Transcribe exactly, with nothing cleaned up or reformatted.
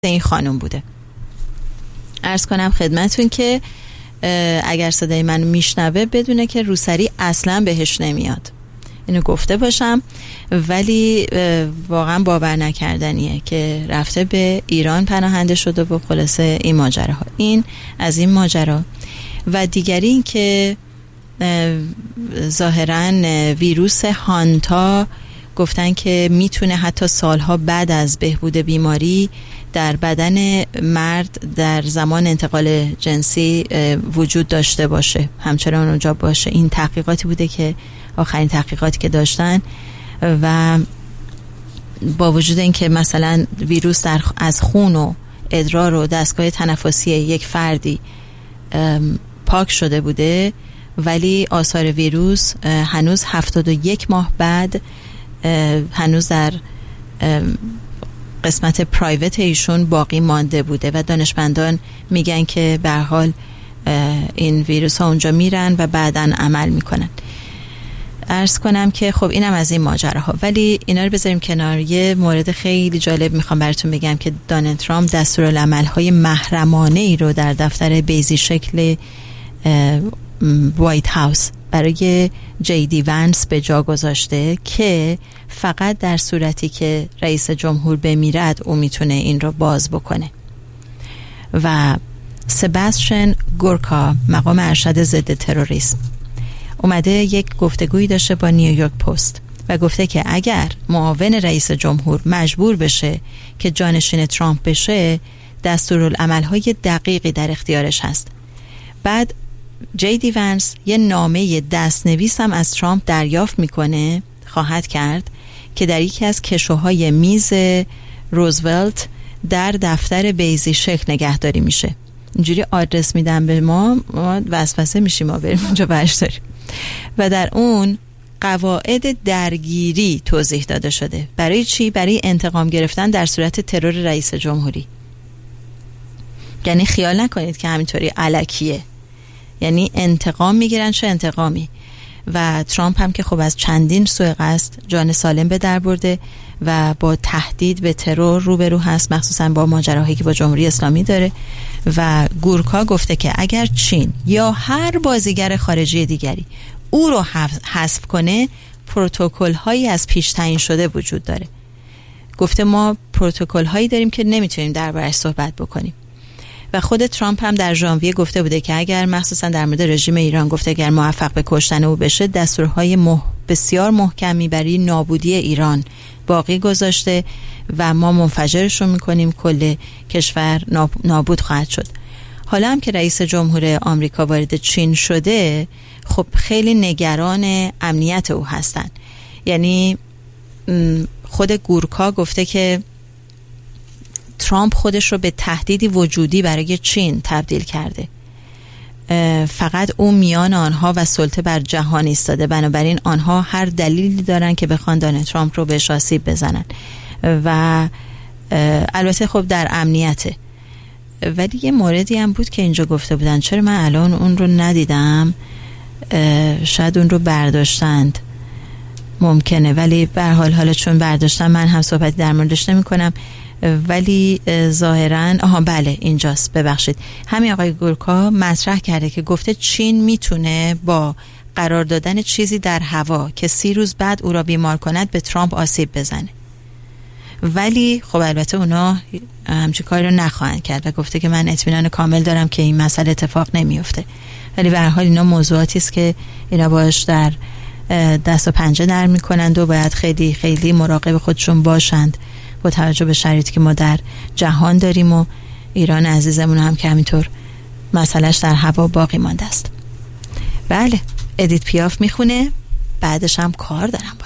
این خانم بوده. عرض کنم خدمتون که اگر صدای من میشنوه بدونه که روسری اصلا بهش نمیاد، اینو گفته باشم. ولی واقعا باور نکردنیه که رفته به ایران پناهنده شده و خلاصه این ماجراها. این از این ماجرا. و دیگری این که ظاهرا ویروس هانتا گفتن که میتونه حتی سالها بعد از بهبود بیماری در بدن مرد در زمان انتقال جنسی وجود داشته باشه، همچنان اونجا باشه. این تحقیقاتی بوده که آخرین تحقیقاتی که داشتن و با وجود اینکه مثلا ویروس در از خون و ادرار و دستگاه تنفسی یک فردی پاک شده بوده، ولی آثار ویروس هنوز هفتاد و یک ماه بعد هنوز در قسمت پرایوت ایشون باقی مانده بوده و دانشمندان میگن که به هر حال این ویروس ها اونجا میرن و بعداً عمل میکنن. عرض کنم که خب اینم از این ماجراها. ولی اینا رو بذاریم کنار. یه مورد خیلی جالب میخوام براتون بگم که دونالد ترامپ دستورالعمل های محرمانه ای رو در دفتر بیضی شکل وایت هاوس برای جی دی ونس به جا گذاشته که فقط در صورتی که رئیس جمهور بمیرد او میتونه این رو باز بکنه. و سباستین گورکا مقام ارشد ضد تروریسم اومده یک گفتگویی داشته با نیویورک پست و گفته که اگر معاون رئیس جمهور مجبور بشه که جانشین ترامپ بشه، دستورالعمل‌های دقیقی در اختیارش هست. بعد جی دی ونس یه نامه دستنویس هم از ترامپ دریافت میکنه، خواهد کرد، که در یکی از کشوهای میز روزولت در دفتر بیضی شکل نگهداری میشه. اینجوری آدرس میدن به ما، ما وسوسه میشیم ما بریم اونجا برش داریم. و در اون قواعد درگیری توضیح داده شده. برای چی؟ برای انتقام گرفتن در صورت ترور رئیس جمهوری. یعنی خیال نکنید که همینطوری الکیه، یعنی انتقام میگیرن. چه انتقامی؟ و ترامپ هم که خب از چندین سوء قصد جان سالم به در برده و با تهدید به ترور روبرو هست، مخصوصا با ماجراهایی که با جمهوری اسلامی داره. و گورکا گفته که اگر چین یا هر بازیگر خارجی دیگری او رو حذف کنه، پروتکل هایی از پیش تعیین شده وجود داره. گفته ما پروتکل هایی داریم که نمیتونیم دربارش صحبت بکنیم. و خود ترامپ هم در ژانویه گفته بوده که اگر مخصوصا در مورد رژیم ایران گفته اگر موفق به کشتن او بشه، دستورهای مح... بسیار محکمی برای نابودی ایران باقی گذاشته و ما منفجرشون میکنیم، کل کشور نابود خواهد شد. حالا هم که رئیس جمهور آمریکا وارد چین شده، خب خیلی نگران امنیت او هستن. یعنی خود گورکا گفته که ترامپ خودش رو به تهدیدی وجودی برای چین تبدیل کرده. فقط او میان آنها و سلطه بر جهان ایستاده، بنابراین آنها هر دلیلی دارن که بخوان دونالد ترامپ رو بهش آسیب بزنن و البته خب در امنیته. ولی یه موردی هم بود که اینجا گفته بودن، چرا من الان اون رو ندیدم، شاید اون رو برداشتند، ممکنه، ولی به هر حال حالا چون برداشتم من هم صحبتی در موردش نمی کنم. ولی ظاهرا آها بله اینجاست، ببخشید. همین آقای گورکا مطرح کرده که گفته چین میتونه با قرار دادن چیزی در هوا که سی روز بعد او را بیمار کند به ترامپ آسیب بزنه، ولی خب البته اونا همچین کاری رو نخواهند کرد و گفته که من اطمینان کامل دارم که این مسئله اتفاق نمیفته. ولی به هر حال اینا موضوعاتی است که اینا باش در دست و پنجه نرم میکنند و باید خیلی خیلی مراقب خودشون باشند با توجه به شرایطی که ما در جهان داریم و ایران عزیزمون هم که همینطور مسئلهش در هوا باقی مانده است. بله، ادیت پیاف میخونه، بعدش هم کار دارم.